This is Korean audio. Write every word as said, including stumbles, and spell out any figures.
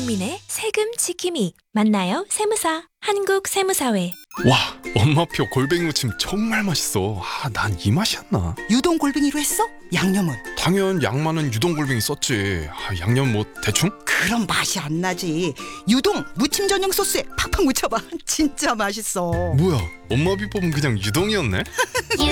국민의 세금 지킴이. 만나요 세무사. 한국세무사회. 와, 엄마표 골뱅이 무침 정말 맛있어. 아, 난 이 맛이었나? 유동 골뱅이로 했어? 양념은? 당연 양 많은 유동 골뱅이 썼지. 아, 양념 뭐 대충? 그럼 맛이 안 나지. 유동 무침 전용 소스에 팍팍 묻혀봐. 진짜 맛있어. 뭐야, 엄마 비법은 그냥 유동이었네?